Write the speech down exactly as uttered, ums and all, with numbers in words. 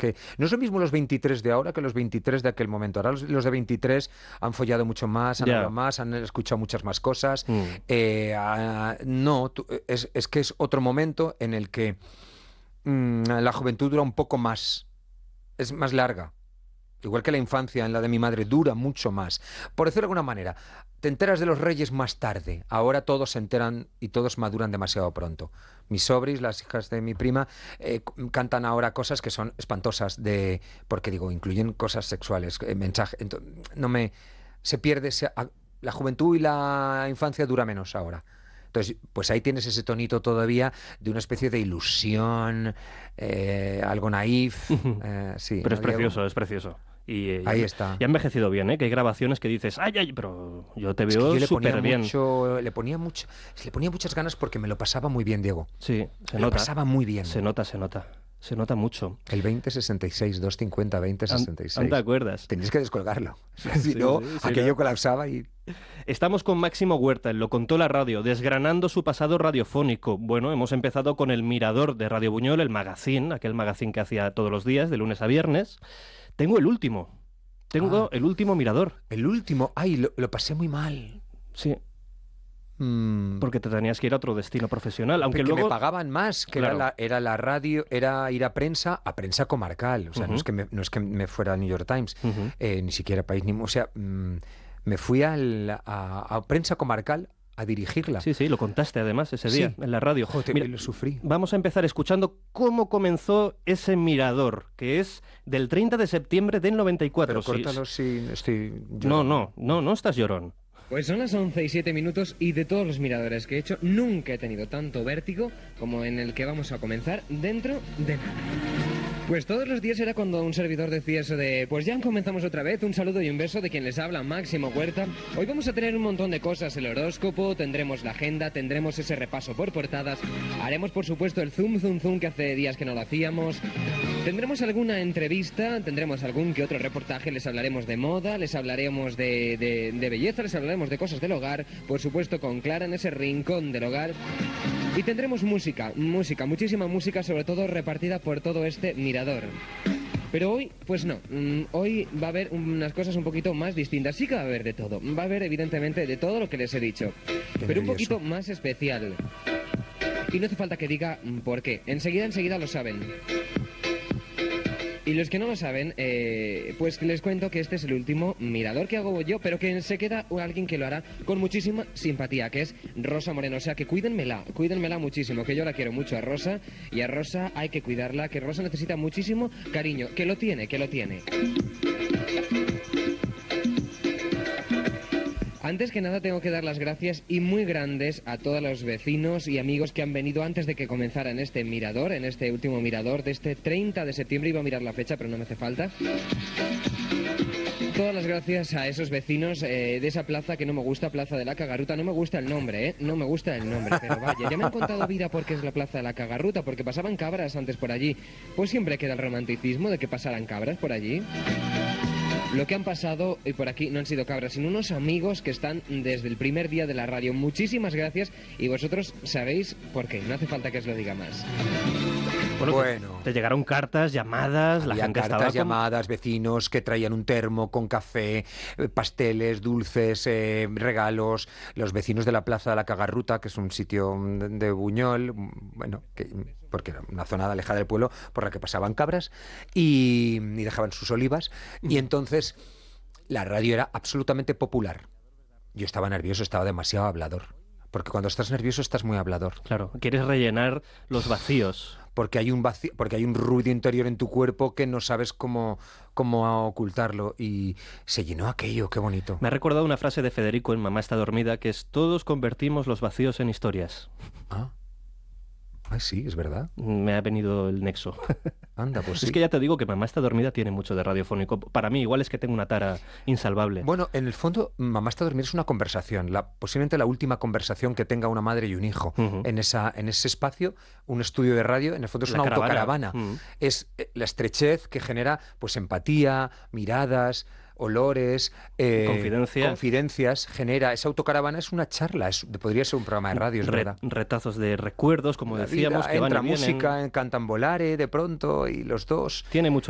que no es lo mismo los veintitrés de ahora que los veintitrés de aquel momento. Ahora los, los de veintitrés han follado mucho más, han Ya. hablado más, han escuchado muchas más cosas. Mm. Eh, ah, no, tú- es, es que es otro momento en el que mm, la juventud dura un poco más, es más larga. Igual que la infancia en la de mi madre dura mucho más. Por decirlo de alguna manera, te enteras de los reyes más tarde. Ahora todos se enteran y todos maduran demasiado pronto. Mis sobris, las hijas de mi prima, eh, c- cantan ahora cosas que son espantosas de, porque digo, incluyen cosas sexuales, eh, mensaje, ento- no me, se pierde, ese- a- la juventud y la infancia dura menos ahora. Entonces, pues ahí tienes ese tonito todavía de una especie de ilusión, eh, algo naif. eh, sí, Pero es ¿no, Diego? precioso, es precioso. Y, eh, Ahí ya- está. Ya ha envejecido bien, ¿eh? Que hay grabaciones que dices, ay, ay, pero yo te Es que veo yo le ponía súper bien. mucho, le ponía mucho, le ponía muchas ganas porque me lo pasaba muy bien, Diego. Sí, se Me lo nota. pasaba muy bien. Se nota, se nota. Se nota mucho. El veinte sesenta y seis, doscientos cincuenta, veinte An- sesenta y ¿Aún te seis. acuerdas? Tenías que descolgarlo. Si Sí, no, sí, sí, aquello ¿no? colapsaba y... Estamos con Máximo Huerta, él lo contó la radio, desgranando su pasado radiofónico. Bueno, hemos empezado con El Mirador de Radio Buñol, el magazine, aquel magazine que hacía todos los días, de lunes a viernes. Tengo el último. Tengo Ah. el último Mirador. El último, ay, lo, lo pasé muy mal. Sí, Mm, porque te tenías que ir a otro destino profesional, aunque que luego... me pagaban más, que Claro. era, la, era la radio, era ir a prensa, a prensa comarcal. O sea, no, Ujú. es que me, no es que me fuera al New York Times, Ujú. eh, ni siquiera País, ni... O sea, mm, me fui al- a, a prensa comarcal a dirigirla. Sí, sí, lo contaste además ese Sí. día en la radio. Joder, Mira, lo sufrí. vamos a empezar escuchando cómo comenzó ese Mirador, que es del treinta de septiembre del noventa y cuatro. Pero Sí, córtalo si estoy... No, llorando. no, no, no estás llorón. Pues son las once y siete minutos y de todos los miradores que he hecho, nunca he tenido tanto vértigo como en el que vamos a comenzar dentro de nada. Pues todos los días era cuando un servidor decía eso de, pues ya comenzamos otra vez, un saludo y un beso de quien les habla, Máximo Huerta. Hoy vamos a tener un montón de cosas, el horóscopo, tendremos la agenda, tendremos ese repaso por portadas, haremos por supuesto el zoom, zoom, zoom que hace días que no lo hacíamos, tendremos alguna entrevista, tendremos algún que otro reportaje, les hablaremos de moda, les hablaremos de, de, de belleza, les hablaremos de cosas del hogar, por supuesto con Clara en ese rincón del hogar. Y tendremos música, música, muchísima música, sobre todo repartida por todo este mirador. Pero hoy, pues no, mm, hoy va a haber unas cosas un poquito más distintas. Sí que va a haber de todo, va a haber evidentemente de todo lo que les he dicho, Qué pero un nervioso. poquito más especial. Y no hace falta que diga mm, por qué, enseguida, enseguida lo saben. Y los que no lo saben, eh, pues les cuento que este es el último mirador que hago yo, pero que se queda alguien que lo hará con muchísima simpatía, que es Rosa Moreno. O sea, que cuídenmela, cuídenmela muchísimo, que yo la quiero mucho a Rosa, y a Rosa hay que cuidarla, que Rosa necesita muchísimo cariño, que lo tiene, que lo tiene. Antes que nada tengo que dar las gracias y muy grandes a todos los vecinos y amigos que han venido antes de que comenzara en este mirador, en este último mirador de este treinta de septiembre. Iba a mirar la fecha, pero no me hace falta. Todas las gracias a esos vecinos eh, de esa plaza que no me gusta, Plaza de la Cagarruta. No me gusta el nombre, ¿eh? No me gusta el nombre, pero vaya, ya me han contado vida porque es la Plaza de la Cagarruta, porque pasaban cabras antes por allí. Pues siempre queda el romanticismo de que pasaran cabras por allí. Lo que han pasado y por aquí no han sido cabras, sino unos amigos que están desde el primer día de la radio. Muchísimas gracias y vosotros sabéis por qué, no hace falta que os lo diga más. Bueno, te- Bueno. Te, llegaron cartas, llamadas, la Había gente cartas, estaba como- llamadas, vecinos que traían un termo con café, eh, pasteles, dulces, eh, regalos. Los vecinos de la Plaza de la Cagarruta, que es un sitio de, de Buñol, mm, bueno, que, porque era una zona alejada del pueblo por la que pasaban cabras y, y dejaban sus olivas. Y entonces la radio era absolutamente popular. Yo estaba nervioso, estaba demasiado hablador. Porque cuando estás nervioso estás muy hablador. Claro, quieres rellenar los vacíos. Porque hay un vacío, porque hay un ruido interior en tu cuerpo que no sabes cómo, cómo ocultarlo. Y se llenó aquello, qué bonito. Me ha recordado una frase de Federico en Mamá está dormida, que es: todos convertimos los vacíos en historias. Ah, Ay, sí, es verdad. Me ha venido el nexo. Anda, pues sí. Es que ya te digo que Mamá está dormida tiene mucho de radiofónico. Para mí igual es que tengo una tara insalvable. Bueno, en el fondo, Mamá está dormida es una conversación, la, posiblemente la última conversación que tenga una madre y un hijo. Ujú. en, esa, en ese espacio, un estudio de radio, en el fondo es La una caravana. autocaravana. Mm. Es eh, la estrechez que genera pues empatía, miradas, olores, eh, Confidencia. confidencias, genera. Esa autocaravana es una charla, es, podría ser un programa de radio, es Re- verdad. retazos de recuerdos, como La decíamos, vida, que van entra y vienen. música, cantan volare de pronto y los dos. Tiene mucho